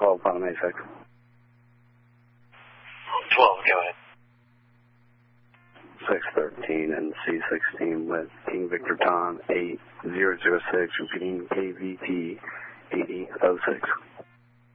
12, final 86. 12, go ahead. 613 and C16 with King Victor Tom 8006, repeating KVT 8006.